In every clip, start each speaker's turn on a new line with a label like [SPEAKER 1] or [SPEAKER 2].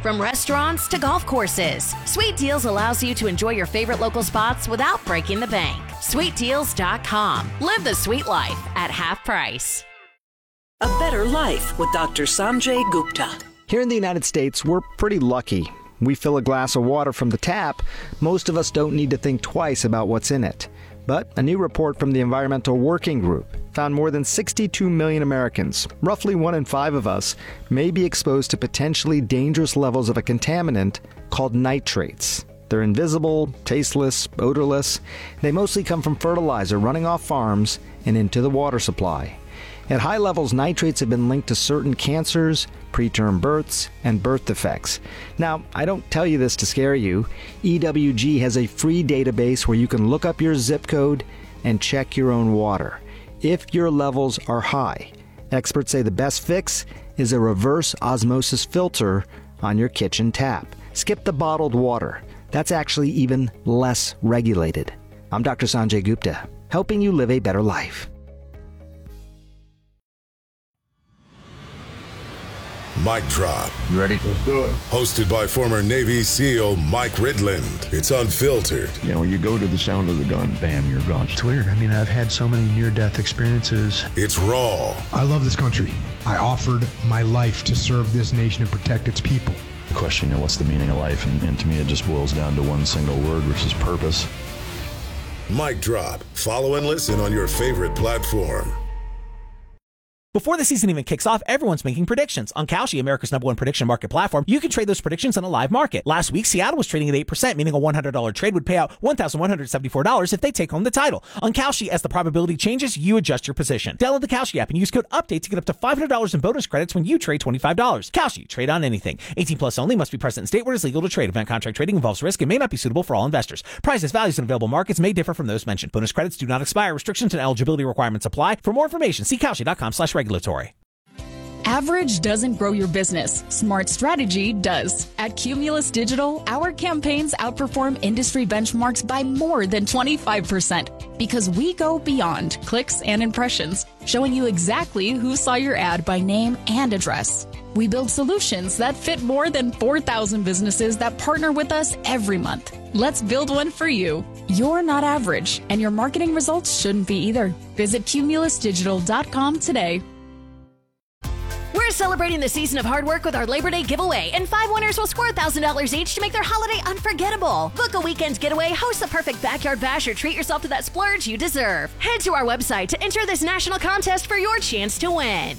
[SPEAKER 1] From restaurants to golf courses, Sweet Deals allows you to enjoy your favorite local spots without breaking the bank. SweetDeals.com. Live the sweet life at half price.
[SPEAKER 2] A Better Life with Dr. Sanjay Gupta.
[SPEAKER 3] Here in the United States, we're pretty lucky. We fill a glass of water from the tap. Most of us don't need to think twice about what's in it. But a new report from the Environmental Working Group found more than 62 million Americans, roughly 1 in 5 of us, may be exposed to potentially dangerous levels of a contaminant called nitrates. They're invisible, tasteless, odorless. They mostly come from fertilizer running off farms and into the water supply. At high levels, nitrates have been linked to certain cancers, preterm births, and birth defects. Now, I don't tell you this to scare you. EWG has a free database where you can look up your zip code and check your own water. If your levels are high, experts say the best fix is a reverse osmosis filter on your kitchen tap. Skip the bottled water. That's actually even less regulated. I'm Dr. Sanjay Gupta, helping you live a better life.
[SPEAKER 4] Mic Drop.
[SPEAKER 5] You ready?
[SPEAKER 6] Let's do it.
[SPEAKER 4] Hosted by former Navy SEAL Mike Ridland. It's unfiltered.
[SPEAKER 5] You know, when you go to the sound of the gun, bam, you're gone.
[SPEAKER 7] It's weird. I mean, I've had so many near-death experiences.
[SPEAKER 4] It's raw.
[SPEAKER 8] I love this country. I offered my life to serve this nation and protect its people.
[SPEAKER 5] The question, you know, what's the meaning of life? And to me, it just boils down to one single word, which is purpose.
[SPEAKER 4] Mic Drop. Follow and listen on your favorite platform.
[SPEAKER 9] Before the season even kicks off, everyone's making predictions. On Kalshi, America's #1 prediction market platform, you can trade those predictions on a live market. Last week, Seattle was trading at 8%, meaning a $100 trade would pay out $1,174 if they take home the title. On Kalshi, as the probability changes, you adjust your position. Download the Kalshi app and use code UPDATE to get up to $500 in bonus credits when you trade $25. Kalshi, trade on anything. 18 plus only, must be present in state where it is legal to trade. Event contract trading involves risk and may not be suitable for all investors. Prices, values, and available markets may differ from those mentioned. Bonus credits do not expire. Restrictions and eligibility requirements apply. For more information, see Kalshi.com/regulatory.
[SPEAKER 10] Average doesn't grow your business. Smart strategy does. At Cumulus Digital, our campaigns outperform industry benchmarks by more than 25% because we go beyond clicks and impressions, showing you exactly who saw your ad by name and address. We build solutions that fit more than 4,000 businesses that partner with us every month. Let's build one for you. You're not average, and your marketing results shouldn't be either. Visit cumulusdigital.com today.
[SPEAKER 1] We're celebrating the season of hard work with our Labor Day giveaway, and 5 winners will score $1,000 each to make their holiday unforgettable. Book a weekend getaway, host the perfect backyard bash, or treat yourself to that splurge you deserve. Head to our website to enter this national contest for your chance to win.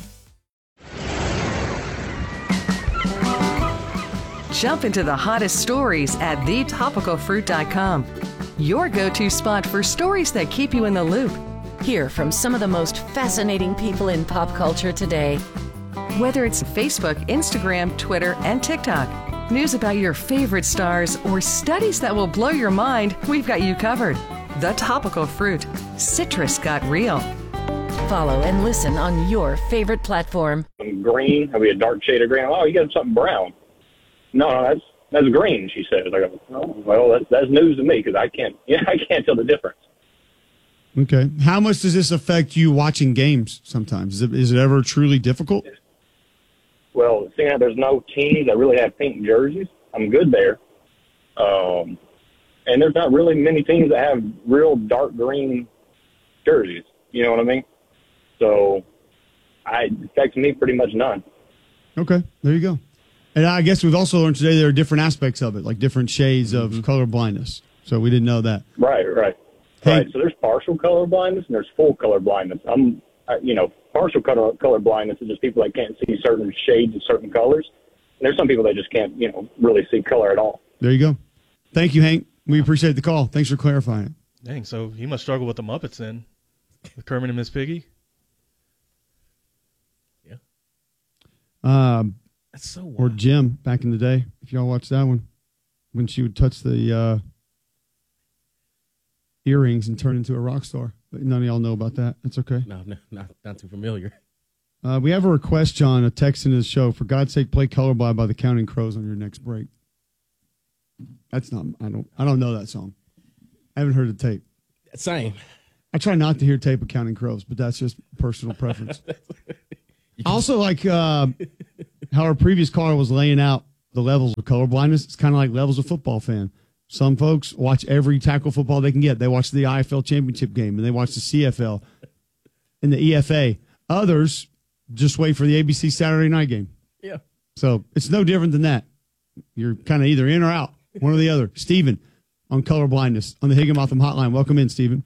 [SPEAKER 11] Jump into the hottest stories at thetopicalfruit.com. Your go-to spot for stories that keep you in the loop.
[SPEAKER 12] Hear from some of the most fascinating people in pop culture today.
[SPEAKER 11] Whether it's Facebook, Instagram, Twitter, and TikTok, news about your favorite stars, or studies that will blow your mind, we've got you covered. The Topical Fruit. Citrus got real.
[SPEAKER 12] Follow and listen on your favorite platform.
[SPEAKER 6] Green, I'll be a dark shade of green. Oh, you got something brown. No, that's green, she says. I go, oh, well, that's news to me because I can't tell the difference.
[SPEAKER 13] Okay. How much does this affect you watching games sometimes? Is it ever truly difficult?
[SPEAKER 6] Well, seeing that there's no teams that really have pink jerseys, I'm good there. And there's not really many teams that have real dark green jerseys. You know what I mean? So it affects me pretty much none.
[SPEAKER 13] Okay. There you go. And I guess we've also learned today there are different aspects of it, like different shades of color blindness. So we didn't know that.
[SPEAKER 6] Right.
[SPEAKER 13] Hey.
[SPEAKER 6] Right. So there's partial color blindness and there's full color blindness. Partial color blindness is just people that can't see certain shades of certain colors. And there's some people that just can't, really see color at all.
[SPEAKER 13] There you go. Thank you, Hank. We appreciate the call. Thanks for clarifying it.
[SPEAKER 14] Dang, so he must struggle with the Muppets then, with Kermit and Miss Piggy. Yeah. That's so wild.
[SPEAKER 13] Or Jim back in the day, if y'all watched that one, when she would touch the earrings and turn into a rock star. But none of y'all know about that. That's okay.
[SPEAKER 15] No, not too familiar.
[SPEAKER 13] We have a request, John, a text into the show. For God's sake, play Colorblind by the Counting Crows on your next break. That's not. I don't know that song. I haven't heard the tape.
[SPEAKER 15] Same.
[SPEAKER 13] I try not to hear tape of Counting Crows, but that's just personal preference. I also like how our previous caller was laying out the levels of colorblindness. It's kind of like levels of football fan. Some folks watch every tackle football they can get. They watch the IFL championship game, and they watch the CFL and the EFA. Others just wait for the ABC Saturday night game.
[SPEAKER 15] Yeah.
[SPEAKER 13] So it's no different than that. You're kind of either in or out, one or the other. Stephen on colorblindness on the Higginbotham hotline. Welcome in, Stephen.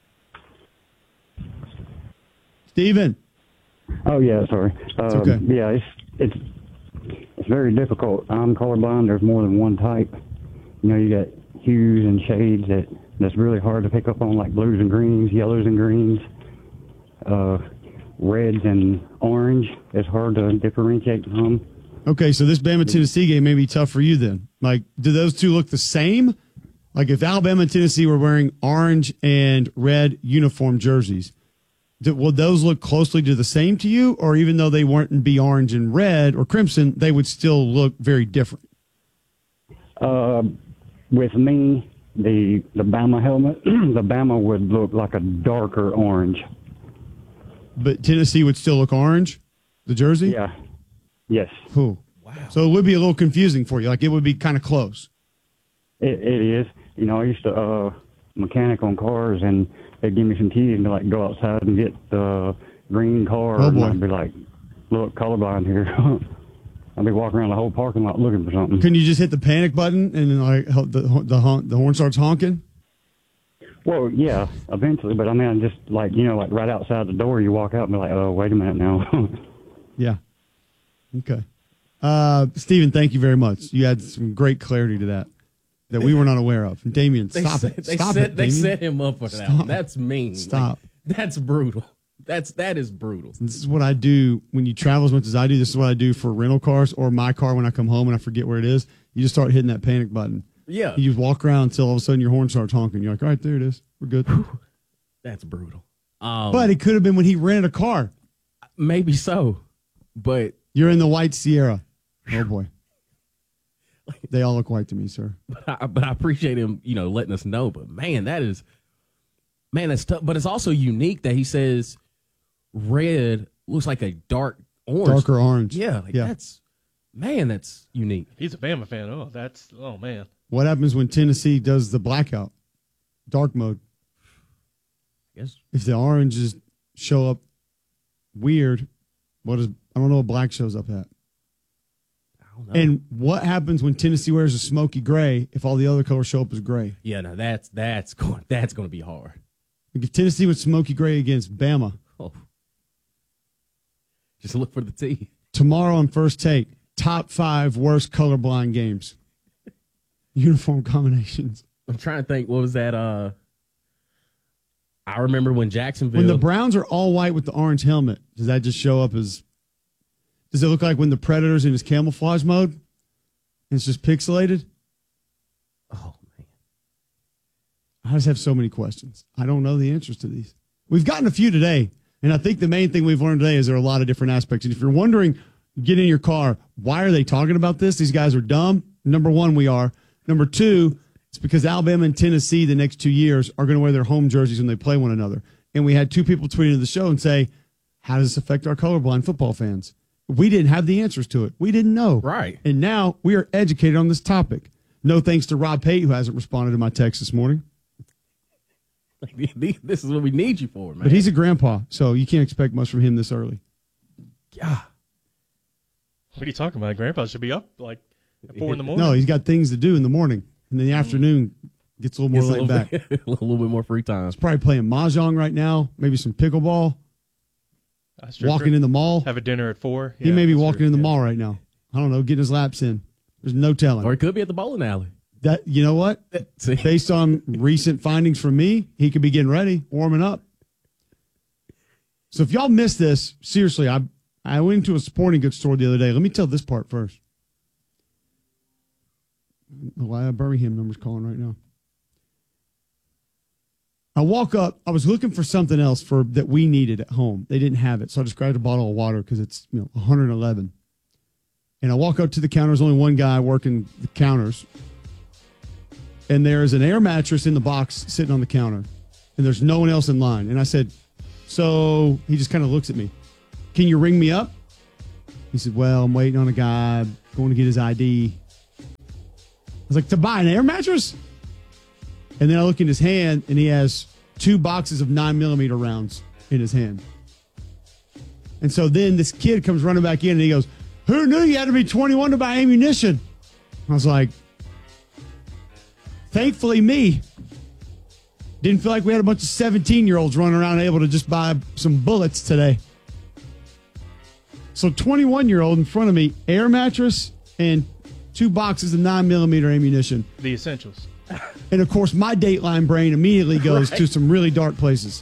[SPEAKER 13] Stephen.
[SPEAKER 16] Oh yeah, sorry.
[SPEAKER 13] Okay.
[SPEAKER 16] Yeah, it's very difficult. I'm colorblind. There's more than one type. You know, you got hues and shades that's really hard to pick up on, like blues and greens, yellows and greens, reds and orange. It's hard to differentiate from.
[SPEAKER 13] Okay, so this Bama-Tennessee game may be tough for you then. Like, do those two look the same? Like, if Alabama and Tennessee were wearing orange and red uniform jerseys, will those look closely to the same to you? Or even though they wouldn't be orange and red or crimson, they would still look very different?
[SPEAKER 16] With me, the Bama helmet, the Bama would look like a darker orange.
[SPEAKER 13] But Tennessee would still look orange, the jersey?
[SPEAKER 16] Yeah. Yes.
[SPEAKER 13] Cool. Wow. So it would be a little confusing for you. Like, it would be kind of close.
[SPEAKER 16] It is. You know, I used to mechanic on cars, and they'd give me some keys and like go outside and get the green car.
[SPEAKER 13] Oh, boy.
[SPEAKER 16] And I'd be like, look, colorblind here. I'd be walking around the whole parking lot looking for something.
[SPEAKER 13] Couldn't you just hit the panic button and then like the horn starts honking?
[SPEAKER 16] Well, yeah, eventually. But I mean, just like, you know, like right outside the door, you walk out and be like, oh, wait a minute now.
[SPEAKER 13] Yeah. Okay. Stephen, thank you very much. You had some great clarity to that we were not aware of. And Damien, stop it.
[SPEAKER 15] They set him up for that one. That's mean.
[SPEAKER 13] Stop.
[SPEAKER 15] Like, that's brutal. That is brutal.
[SPEAKER 13] This is what I do when you travel as much as I do. This is what I do for rental cars or my car when I come home and I forget where it is. You just start hitting that panic button.
[SPEAKER 15] Yeah.
[SPEAKER 13] You just walk around until all of a sudden your horn starts honking. You're like, all right, there it is. We're good.
[SPEAKER 15] That's brutal.
[SPEAKER 13] But it could have been when he rented a car.
[SPEAKER 15] Maybe so. But
[SPEAKER 13] you're in the white Sierra. Oh, boy. They all look white to me, sir.
[SPEAKER 15] But I appreciate him, you know, letting us know. But, man, that's tough. But it's also unique that he says red looks like a dark orange.
[SPEAKER 13] Darker orange.
[SPEAKER 15] Yeah, that's unique.
[SPEAKER 14] He's a Bama fan. Oh, man.
[SPEAKER 13] What happens when Tennessee does the blackout, dark mode?
[SPEAKER 15] Yes.
[SPEAKER 13] If the oranges show up weird, I don't know what black shows up at. And what happens when Tennessee wears a smoky gray if all the other colors show up as gray?
[SPEAKER 15] Yeah, no, that's going to be hard.
[SPEAKER 13] Like if Tennessee was smoky gray against Bama.
[SPEAKER 15] Oh. Just look for the T.
[SPEAKER 13] Tomorrow on First Take, top 5 worst colorblind games. Uniform combinations.
[SPEAKER 15] I'm trying to think, what was that? I remember when Jacksonville.
[SPEAKER 13] When the Browns are all white with the orange helmet, does that just show up as... Does it look like when the Predator's in his camouflage mode and it's just pixelated?
[SPEAKER 15] Oh, man.
[SPEAKER 13] I just have so many questions. I don't know the answers to these. We've gotten a few today, and I think the main thing we've learned today is there are a lot of different aspects. And if you're wondering, get in your car, why are they talking about this? These guys are dumb. Number one, we are. Number two, it's because Alabama and Tennessee the next 2 years are going to wear their home jerseys when they play one another. And we had 2 people tweet into the show and say, how does this affect our colorblind football fans? We didn't have the answers to it. We didn't know.
[SPEAKER 15] Right.
[SPEAKER 13] And now we are educated on this topic. No thanks to Rob Pate, who hasn't responded to my text this morning.
[SPEAKER 15] This is what we need you for, man.
[SPEAKER 13] But he's a grandpa, so you can't expect much from him this early.
[SPEAKER 15] Yeah.
[SPEAKER 14] What are you talking about? Grandpa should be up like at 4 in the morning.
[SPEAKER 13] No, he's got things to do in the morning. And then the afternoon gets a little more laid back.
[SPEAKER 15] A little bit more free time.
[SPEAKER 13] He's probably playing mahjong right now, maybe some pickleball. Walking in the mall.
[SPEAKER 14] Have a dinner at 4.
[SPEAKER 13] He may be walking in the mall right now. I don't know, getting his laps in. There's no telling.
[SPEAKER 15] Or he could be at the bowling alley.
[SPEAKER 13] That, you know what? Based on recent findings from me, he could be getting ready, warming up. So if y'all missed this, seriously, I went into a sporting goods store the other day. Let me tell this part first. The Birmingham number's calling right now. I walk up. I was looking for something else that we needed at home. They didn't have it, so I just grabbed a bottle of water because it's 111. And I walk up to the counter. There's only one guy working the counters, and there is an air mattress in the box sitting on the counter, and there's no one else in line. And I said, so he just kind of looks at me. Can you ring me up? He said, well, I'm waiting on a guy going to get his ID. was like, to buy an air mattress? And then I look in his hand, and he has 2 boxes of 9mm rounds in his hand. And so then this kid comes running back in, and he goes, who knew you had to be 21 to buy ammunition? I was like, thankfully me. Didn't feel like we had a bunch of 17-year-olds running around able to just buy some bullets today. So 21-year-old in front of me, air mattress and 2 boxes of 9mm ammunition.
[SPEAKER 14] The essentials.
[SPEAKER 13] And, of course, my Dateline brain immediately goes to some really dark places.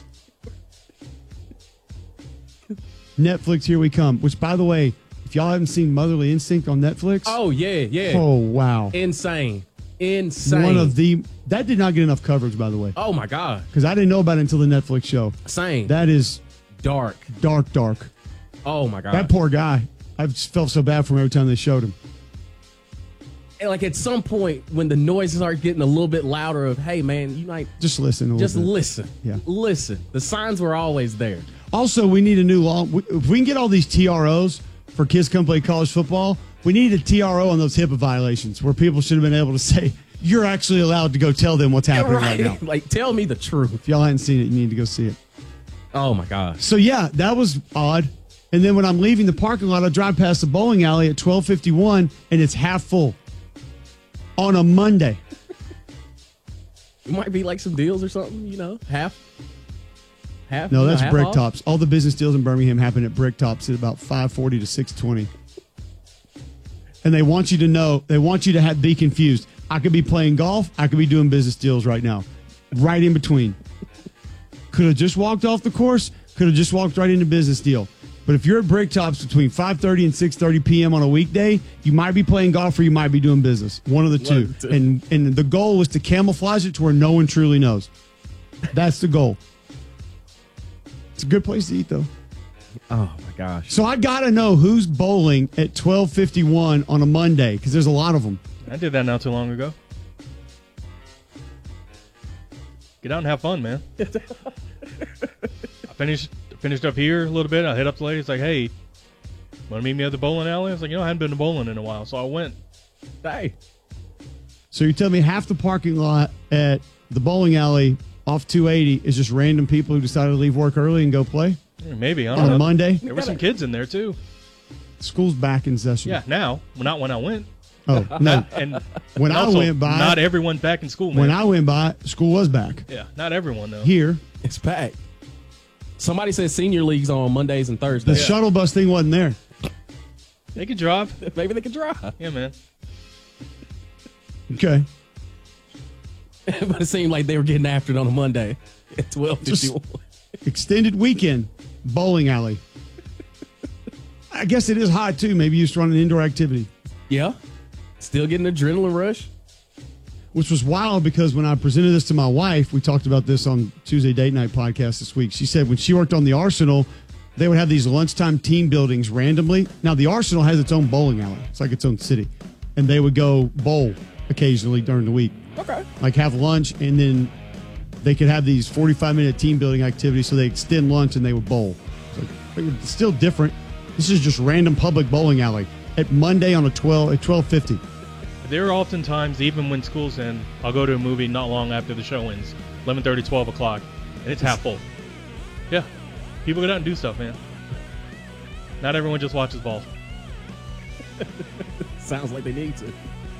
[SPEAKER 13] Netflix, here we come. Which, by the way, if y'all haven't seen Motherly Instinct on Netflix.
[SPEAKER 15] Oh, yeah.
[SPEAKER 13] Oh, wow.
[SPEAKER 15] Insane.
[SPEAKER 13] One of the... That did not get enough coverage, by the way.
[SPEAKER 15] Oh, my God.
[SPEAKER 13] Because I didn't know about it until the Netflix show.
[SPEAKER 15] Same.
[SPEAKER 13] That is...
[SPEAKER 15] Dark.
[SPEAKER 13] Dark.
[SPEAKER 15] Oh, my God.
[SPEAKER 13] That poor guy. I just felt so bad for him every time they showed him.
[SPEAKER 15] And like at some point when the noises are getting a little bit louder of, hey, man, you might...
[SPEAKER 13] Just listen a little bit.
[SPEAKER 15] Listen.
[SPEAKER 13] Yeah.
[SPEAKER 15] Listen. The signs were always there.
[SPEAKER 13] Also, we need a new law. If we can get all these TROs for kids come play college football, we need a TRO on those HIPAA violations where people should have been able to say, you're actually allowed to go tell them what's happening right now.
[SPEAKER 15] Like, tell me the truth.
[SPEAKER 13] If y'all hadn't seen it, you need to go see it.
[SPEAKER 15] Oh, my gosh.
[SPEAKER 13] So, yeah, that was odd. And then when I'm leaving the parking lot, I drive past the bowling alley at 12:51, and it's half full on a Monday.
[SPEAKER 15] It might be like some deals or something, half.
[SPEAKER 13] No, that's
[SPEAKER 15] half
[SPEAKER 13] Bricktops. All the business deals in Birmingham happen at Bricktops at about 5:40 to 6:20. And they want you to know, they want you to be confused. I could be playing golf. I could be doing business deals right now. Right in between. Could have just walked off the course. Could have just walked right into business deal. But if you're at Bricktops between 5:30 and 6:30 p.m. on a weekday, you might be playing golf or you might be doing business. One of the two. And the goal was to camouflage it to where no one truly knows. That's the goal. It's a good place to eat, though.
[SPEAKER 15] Oh, my gosh.
[SPEAKER 13] So I got to know who's bowling at 12:51 on a Monday because there's a lot of them.
[SPEAKER 14] I did that not too long ago. Get out and have fun, man. I finished up here a little bit. I hit up the lady. It's like, hey, want to meet me at the bowling alley? I was like, I hadn't been to bowling in a while. So I went.
[SPEAKER 15] Hey.
[SPEAKER 13] So you tell me half the parking lot at the bowling alley off 280 is just random people who decided to leave work early and go play?
[SPEAKER 14] Maybe. I don't know.
[SPEAKER 13] On a Monday?
[SPEAKER 14] There were some kids in there, too.
[SPEAKER 13] School's back in session.
[SPEAKER 14] Yeah, now. Well, not when I went.
[SPEAKER 13] Oh, no.
[SPEAKER 14] And
[SPEAKER 13] when I went by.
[SPEAKER 14] Not everyone back in school, man.
[SPEAKER 13] When I went by, school was back.
[SPEAKER 14] Yeah, not everyone, though.
[SPEAKER 13] Here.
[SPEAKER 15] It's back. Somebody said senior league's on Mondays and Thursdays.
[SPEAKER 13] The shuttle bus thing wasn't there.
[SPEAKER 14] They could drive.
[SPEAKER 15] Maybe they could drive.
[SPEAKER 14] Yeah, man.
[SPEAKER 13] Okay.
[SPEAKER 15] But it seemed like they were getting after it on a Monday at 12:51.
[SPEAKER 13] Extended weekend, bowling alley. I guess it is hot, too. Maybe you used to run an indoor activity.
[SPEAKER 15] Yeah. Still getting adrenaline rush.
[SPEAKER 13] Which was wild because when I presented this to my wife, we talked about this on Tuesday Date Night podcast this week. She said when she worked on the Arsenal, they would have these lunchtime team buildings randomly. Now, the Arsenal has its own bowling alley. It's like its own city. And they would go bowl occasionally during the week.
[SPEAKER 15] Okay.
[SPEAKER 13] Like have lunch, and then they could have these 45-minute team building activities, so they extend lunch and they would bowl. It's still different. This is just random public bowling alley at Monday on at 12:50.
[SPEAKER 14] There are oftentimes, even when school's in, I'll go to a movie not long after the show ends, 11:30, 12 o'clock, and it's half full. Yeah. People get out and do stuff, man. Not everyone just watches ball.
[SPEAKER 15] Sounds like they need to.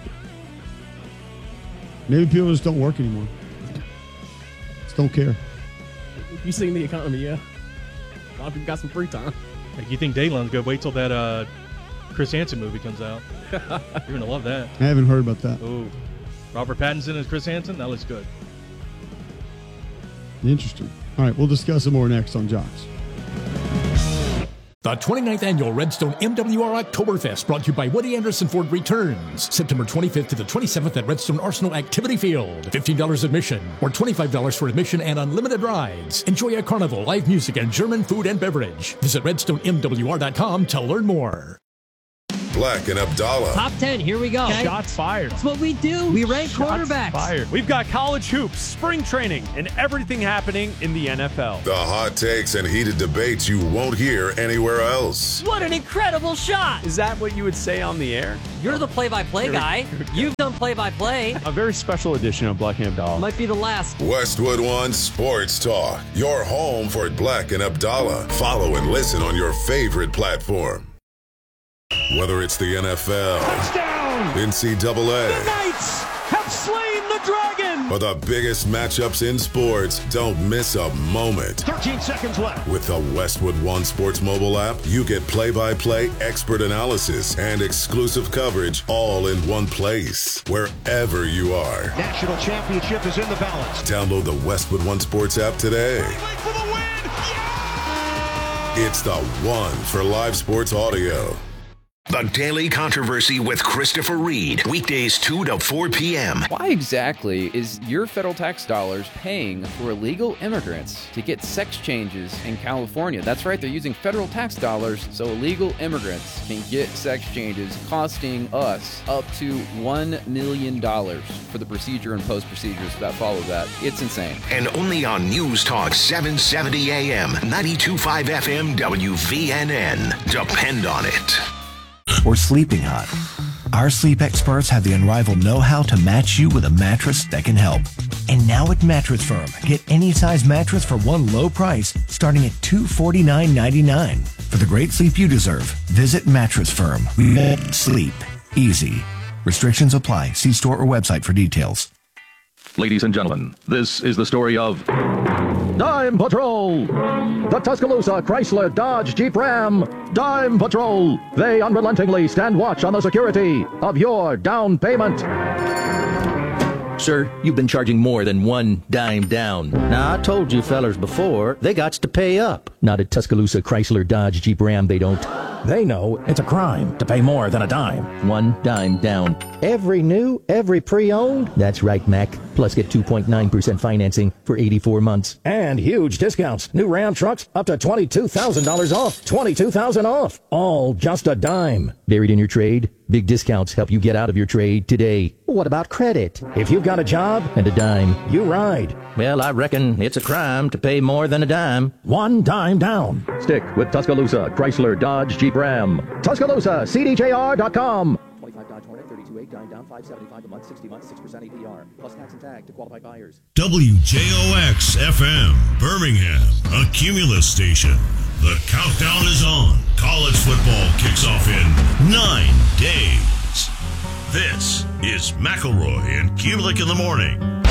[SPEAKER 13] Maybe people just don't work anymore. Just don't care.
[SPEAKER 15] You seen the economy, yeah. A lot of people got some free time.
[SPEAKER 14] Like, you think Dayline's good? Wait till that Chris Hansen movie comes out. You're going to love that.
[SPEAKER 13] I haven't heard about that.
[SPEAKER 14] Oh, Robert Pattinson as Chris Hansen? That looks good.
[SPEAKER 13] Interesting. All right, we'll discuss it more next on Jocks.
[SPEAKER 17] The 29th Annual Redstone MWR Oktoberfest, brought to you by Woody Anderson Ford Returns. September 25th to the 27th at Redstone Arsenal Activity Field. $15 admission, or $25 for admission and unlimited rides. Enjoy a carnival, live music, and German food and beverage. Visit RedstoneMWR.com to learn more.
[SPEAKER 4] Black and Abdallah.
[SPEAKER 18] Top 10, here we go.
[SPEAKER 19] Okay. Shots fired.
[SPEAKER 18] That's what we do. We rank quarterbacks.
[SPEAKER 19] Fired. We've got college hoops, spring training, and everything happening in the NFL.
[SPEAKER 4] The hot takes and heated debates you won't hear anywhere else.
[SPEAKER 18] What an incredible shot.
[SPEAKER 19] Is that what you would say on the air?
[SPEAKER 18] You're the play-by-play guy. You've done play-by-play.
[SPEAKER 19] A very special edition of Black and Abdallah.
[SPEAKER 18] Might be the last.
[SPEAKER 4] Westwood One Sports Talk. Your home for Black and Abdallah. Follow and listen on your favorite platform. Whether it's the NFL,
[SPEAKER 19] touchdown,
[SPEAKER 4] NCAA,
[SPEAKER 19] the Knights have slain the dragon,
[SPEAKER 4] or the biggest matchups in sports, don't miss a moment.
[SPEAKER 19] 13 seconds left.
[SPEAKER 4] With the Westwood One Sports mobile app, you get play-by-play, expert analysis, and exclusive coverage all in one place, wherever you are.
[SPEAKER 19] National championship is in the balance.
[SPEAKER 4] Download the Westwood One Sports app today.
[SPEAKER 19] For the win. Yeah!
[SPEAKER 4] It's the one for live sports audio.
[SPEAKER 20] The Daily Controversy with Christopher Reed. Weekdays 2 to 4 p.m.
[SPEAKER 21] Why exactly is your federal tax dollars paying for illegal immigrants to get sex changes in California? That's right, they're using federal tax dollars so illegal immigrants can get sex changes, costing us up to $1 million for the procedure and post-procedures that follow that. It's insane.
[SPEAKER 20] And only on News Talk 770 AM, 92.5 FM, WVNN. Depend on it.
[SPEAKER 22] Or sleeping hot. Our sleep experts have the unrivaled know-how to match you with a mattress that can help. And now at Mattress Firm, get any size mattress for one low price, starting at $249.99. For the great sleep you deserve, visit Mattress Firm. We make sleep easy. Restrictions apply. See store or website for details.
[SPEAKER 23] Ladies and gentlemen, this is the story of Dime Patrol. The Tuscaloosa Chrysler Dodge Jeep Ram Dime Patrol. They unrelentingly stand watch on the security of your down payment.
[SPEAKER 24] Sir, you've been charging more than one dime down. Now, I told you fellers before, they gots to pay up. Not at Tuscaloosa Chrysler Dodge Jeep Ram, they don't. They know it's a crime to pay more than a dime. One dime down. Every new, every pre-owned? That's right, Mac. Plus get 2.9% financing for 84 months. And huge discounts. New Ram trucks up to $22,000 off. $22,000 off. All just a dime. Buried in your trade? Big discounts help you get out of your trade today. What about credit? If you've got a job and a dime, you ride. Well, I reckon it's a crime to pay more than a dime. One dime down. Stick with Tuscaloosa Chrysler Dodge Jeep Ram. Tuscaloosa, CDJR.com.
[SPEAKER 25] 25 Dodge Hornet, 32.8, dime down, $575 a month, 60 months, 6% APR, plus tax and tag to qualified buyers.
[SPEAKER 26] WJOX FM, Birmingham, a Cumulus station. The countdown is on. College football kicks off in 9 days. This is McElroy and Kulik in the morning.